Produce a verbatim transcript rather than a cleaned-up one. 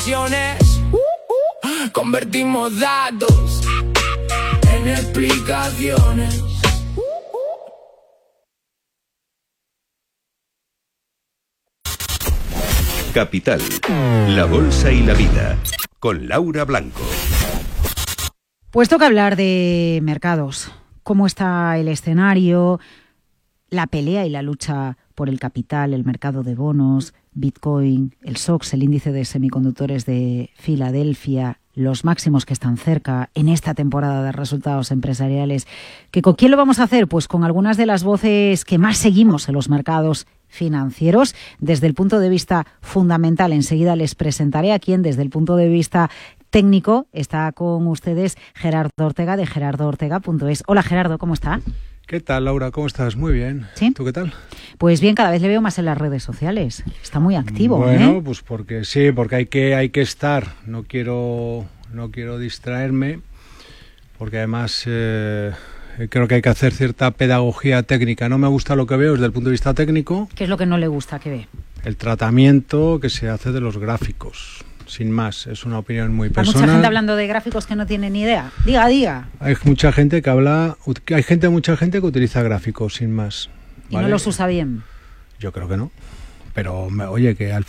ecuaciones, convertimos datos en explicaciones. Capital, la bolsa y la vida, con Laura Blanco. Pues toca hablar de mercados, cómo está el escenario, la pelea y la lucha por el capital, el mercado de bonos, Bitcoin, el S O X, el índice de semiconductores de Filadelfia, los máximos que están cerca en esta temporada de resultados empresariales. ¿Que con quién lo vamos a hacer? Pues con algunas de las voces que más seguimos en los mercados financieros desde el punto de vista fundamental. Enseguida les presentaré a quién desde el punto de vista técnico está con ustedes Gerardo Ortega de gerardo ortega punto es. Hola Gerardo, ¿cómo está? ¿Qué tal, Laura? ¿Cómo estás? Muy bien. ¿Sí? ¿Tú qué tal? Pues bien, cada vez le veo más en las redes sociales. Está muy activo. Bueno, ¿eh? pues porque sí, porque hay que hay que estar. No quiero no quiero distraerme, porque además eh, creo que hay que hacer cierta pedagogía técnica. No me gusta lo que veo desde el punto de vista técnico. ¿Qué es lo que no le gusta que ve? El tratamiento que se hace de los gráficos. Sin más, es una opinión muy personal. Hay mucha gente hablando de gráficos que no tiene ni idea. Diga, diga. Hay mucha gente que habla, hay gente, mucha gente que utiliza gráficos, sin más. ¿Y ¿vale? no los usa bien? Yo creo que no. Pero, oye, que al